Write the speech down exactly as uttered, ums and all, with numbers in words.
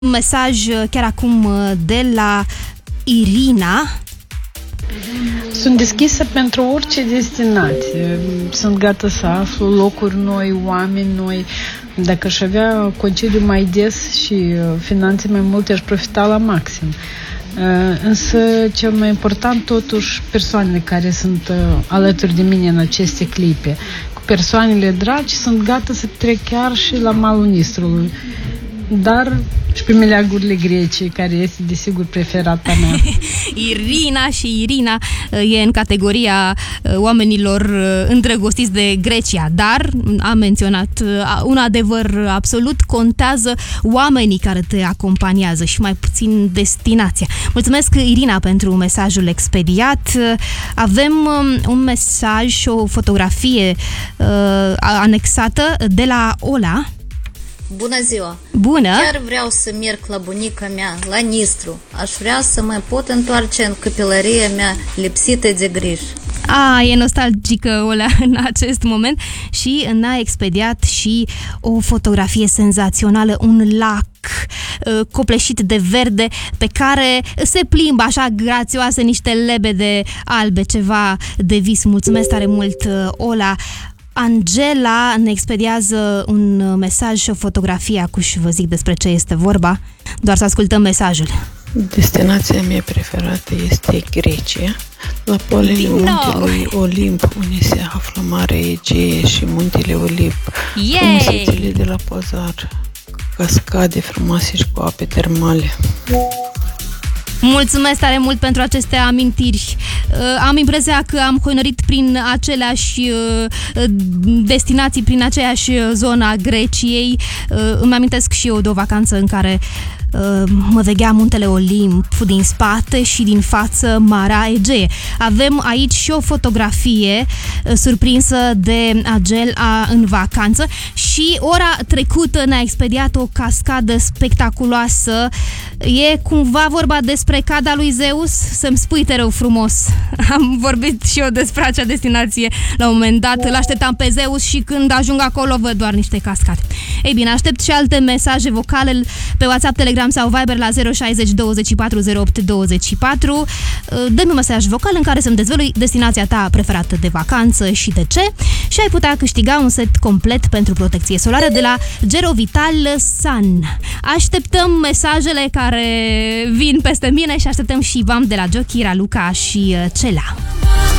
Un mesaj chiar acum de la Irina. Sunt deschisă pentru orice destinație. Sunt gata să aflu locuri noi, oameni noi. Dacă aș avea concediu mai des și finanțe mai multe, aș profita la maxim. Însă cel mai important totuși persoanele care sunt alături de mine în aceste clipe. Cu persoanele dragi sunt gata să trec chiar și la malul Nistrului. Dar și pe meleagurile Greciei, care este desigur preferata mea. Irina și Irina e în categoria oamenilor îndrăgostiți de Grecia, dar am menționat un adevăr absolut, contează oamenii care te acompaniază și mai puțin destinația. Mulțumesc, Irina, pentru mesajul expediat. Avem un mesaj și o fotografie uh, anexată de la Ola. Bună ziua! Bună! Chiar vreau să merg la bunica mea, la Nistru. Aș vrea să mă pot întoarce în copilăria mea lipsită de griji. A, e nostalgică, Ola, în acest moment și n-a expediat și o fotografie senzațională, un lac uh, copleșit de verde pe care se plimbă așa grațioase niște lebede albe, ceva de vis. Mulțumesc tare mult, uh, Ola! Angela ne expediază un mesaj și o fotografie, acum și vă zic despre ce este vorba, doar să ascultăm mesajul. Destinația mea preferată este Grecia, la polele muntelui Olimp, unde se află Marea Egee și muntele Olimp, frumusețele de la Pozar, cascade frumoase și cu ape termale. Mulțumesc tare mult pentru aceste amintiri. Am impresia că am hoinărit prin aceleași destinații, prin aceeași zonă a Greciei. Îmi amintesc și eu de o vacanță în care mă veghea muntele Olimp din spate și din față Marea Egee. Avem aici și o fotografie surprinsă de Angela în vacanță și ora trecută ne-a expediat o cascadă spectaculoasă. E cumva vorba despre cada lui Zeus? Să-mi spui, te rău frumos. Am vorbit și eu despre acea destinație la un moment dat. Îl așteptam pe Zeus și când ajung acolo văd doar niște cascade. Ei bine, aștept și alte mesaje vocale pe WhatsApp, Telegram sau Viber la zero șaizeci douăzeci și patru zero opt douăzeci și patru. Dă-mi un mesaj vocal în care să-mi dezvălui destinația ta preferată de vacanță și de ce, și ai putea câștiga un set complet pentru protecție solară de la Gerovital Sun. Așteptăm mesajele care vin peste mine și așteptăm și V A M de la Giochi, Raluca și Cela.